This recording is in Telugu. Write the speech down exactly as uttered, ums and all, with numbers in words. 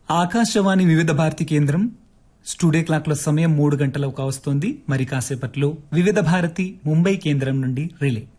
ఆకాశవాణి వివిధ భారతి కేంద్రం స్టూడియో క్లాక్ లో సమయం మూడు గంటలకు కావస్తోంది. మరి కాసేపట్లో వివిధ భారతి ముంబై కేంద్రం నుండి రిలే.